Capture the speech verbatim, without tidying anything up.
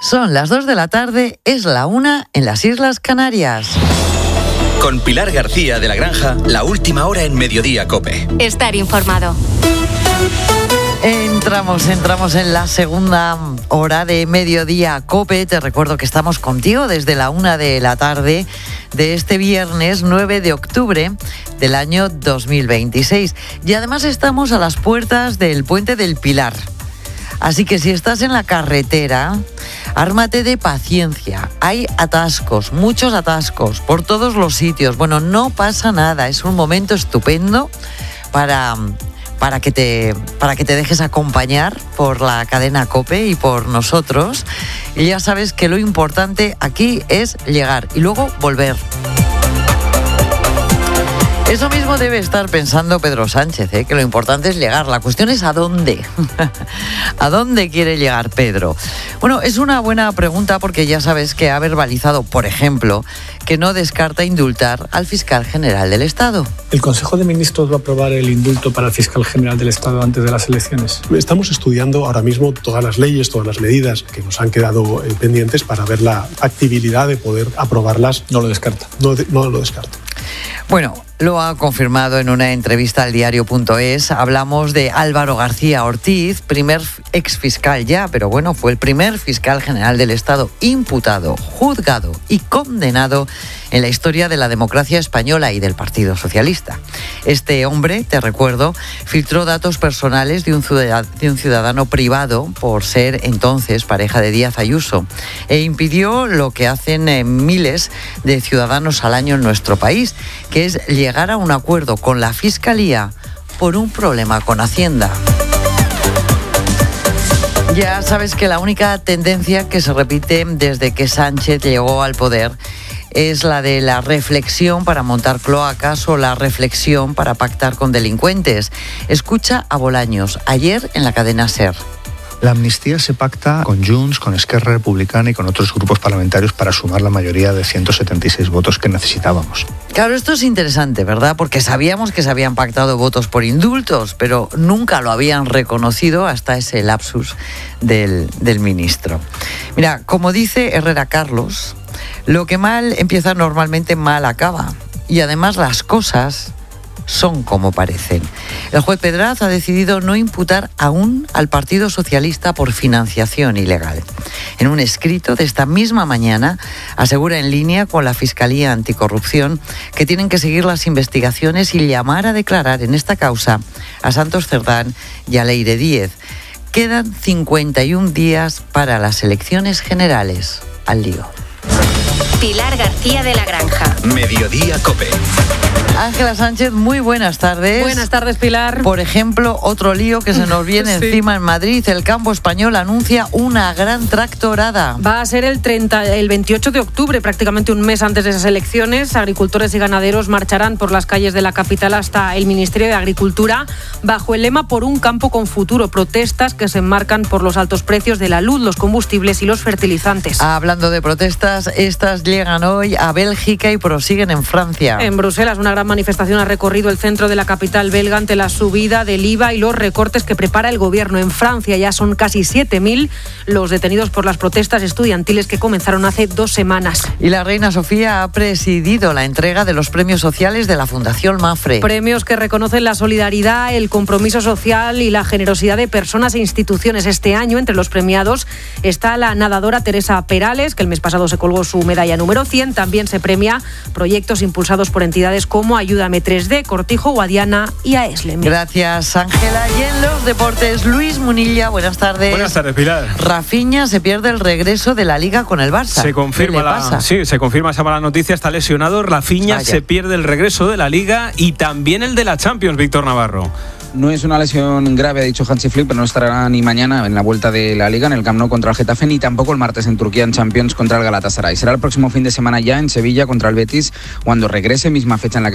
Son las dos de la tarde, es la una en las Islas Canarias. Con Pilar García de la Granja, la última hora en Mediodía COPE. Estar informado. Entramos, entramos en la segunda hora de Mediodía COPE. Te recuerdo que estamos contigo desde la una de la tarde de este viernes nueve de octubre del año dos mil veintiséis. Y además estamos a las puertas del Puente del Pilar. Así que si estás en la carretera, ármate de paciencia. Hay atascos, muchos atascos, por todos los sitios. Bueno, no pasa nada, es un momento estupendo para, para, que te, para que te dejes acompañar por la cadena COPE y por nosotros. Y ya sabes que lo importante aquí es llegar y luego volver. Eso mismo debe estar pensando Pedro Sánchez, ¿eh? Que lo importante es llegar. La cuestión es ¿a dónde? ¿A dónde quiere llegar Pedro? Bueno, es una buena pregunta porque ya sabes que ha verbalizado, por ejemplo, que no descarta indultar al fiscal general del Estado. ¿El Consejo de Ministros va a aprobar el indulto para el fiscal general del Estado antes de las elecciones? Estamos estudiando ahora mismo todas las leyes, todas las medidas que nos han quedado eh, pendientes para ver la factibilidad de poder aprobarlas. No lo descarta. No, de, no lo descarto. Bueno, lo ha confirmado en una entrevista al diario punto es. Hablamos de Álvaro García Ortiz, primer exfiscal ya, pero bueno, fue el primer fiscal general del Estado imputado, juzgado y condenado en la historia de la democracia española y del Partido Socialista. Este hombre, te recuerdo, filtró datos personales de un ciudadano, de un ciudadano privado por ser entonces pareja de Díaz Ayuso e impidió lo que hacen eh, miles de ciudadanos al año en nuestro país, que es llegar a un acuerdo con la Fiscalía por un problema con Hacienda. Ya sabes que la única tendencia que se repite desde que Sánchez llegó al poder es la de la reflexión para montar cloacas o la reflexión para pactar con delincuentes. Escucha a Bolaños ayer en la cadena SER. La amnistía se pacta con Junts, con Esquerra Republicana y con otros grupos parlamentarios para sumar la mayoría de ciento setenta y seis votos que necesitábamos. Claro, esto es interesante, ¿verdad? Porque sabíamos que se habían pactado votos por indultos, pero nunca lo habían reconocido hasta ese lapsus del, del ministro. Mira, como dice Herrera Carlos, lo que mal empieza normalmente mal acaba. Y además las cosas son como parecen. El juez Pedraz ha decidido no imputar aún al Partido Socialista por financiación ilegal. En un escrito de esta misma mañana asegura en línea con la Fiscalía Anticorrupción que tienen que seguir las investigaciones y llamar a declarar en esta causa a Santos Cerdán y a Leire Díez. Quedan cincuenta y un días para las elecciones generales. Al lío. Pilar García de la Granja. Mediodía COPE. Ángela Sánchez, muy buenas tardes. Buenas tardes, Pilar. Por ejemplo, otro lío que se nos viene sí. encima en Madrid. El campo español anuncia una gran tractorada. Va a ser el, treinta, el veintiocho de octubre, prácticamente un mes antes de esas elecciones. Agricultores y ganaderos marcharán por las calles de la capital hasta el Ministerio de Agricultura bajo el lema Por un campo con futuro. Protestas que se enmarcan por los altos precios de la luz, los combustibles y los fertilizantes. Hablando de protestas, estas llegan hoy a Bélgica y prosiguen en Francia. En Bruselas, una gran manifestación ha recorrido el centro de la capital belga ante la subida del I V A y los recortes que prepara el gobierno. En Francia ya son casi siete mil los detenidos por las protestas estudiantiles que comenzaron hace dos semanas. Y la reina Sofía ha presidido la entrega de los premios sociales de la Fundación Mafre. Premios que reconocen la solidaridad, el compromiso social y la generosidad de personas e instituciones. Este año, entre los premiados, está la nadadora Teresa Perales, que el mes pasado se colgó su medalla número cien. También se premia proyectos impulsados por entidades como Ayúdame tres D, Cortijo, Guadiana y A E S L E M. Gracias, Ángela. Y en los deportes, Luis Munilla, buenas tardes. Buenas tardes, Pilar. Rafinha se pierde el regreso de la Liga con el Barça. Se confirma, la, sí, se confirma esa mala noticia, está lesionado. Rafinha Vaya. se pierde el regreso de la Liga y también el de la Champions, Víctor Navarro. No es una lesión grave, ha dicho Hansi Flick, pero no estará ni mañana en la vuelta de la Liga en el Camp Nou contra el Getafe, ni tampoco el martes en Turquía en Champions contra el Galatasaray. Será el próximo fin de semana ya en Sevilla contra el Betis, cuando regrese, misma fecha en la que